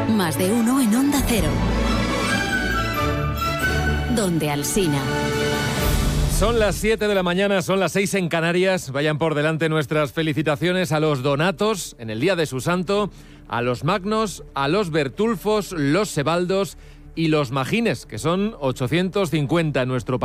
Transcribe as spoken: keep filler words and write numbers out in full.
Más de uno en Onda Cero. Donde Alsina. Son las siete de la mañana, son las seis en Canarias. Vayan por delante nuestras felicitaciones a los Donatos en el día de su santo, a los Magnos, a los Bertulfos, los Sebaldos y los Magines, que son ochocientos cincuenta en nuestro país.